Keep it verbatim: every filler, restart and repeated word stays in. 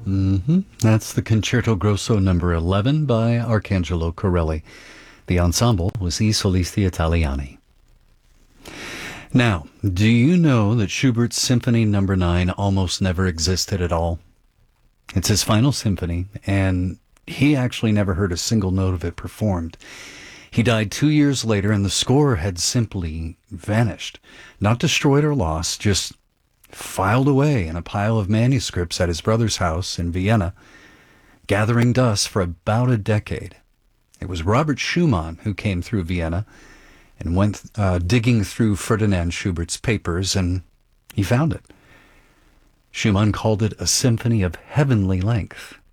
hmm That's the Concerto Grosso number eleven by Arcangelo Corelli. The ensemble was I Solisti Italiani. Now, do you know that Schubert's Symphony number nine almost never existed at all? It's his final symphony, and he actually never heard a single note of it performed. He died two years later, and the score had simply vanished. Not destroyed or lost, just filed away in a pile of manuscripts at his brother's house in Vienna, gathering dust for about a decade. It was Robert Schumann who came through Vienna and went uh, digging through Ferdinand Schubert's papers, and he found it. Schumann called it a symphony of heavenly length.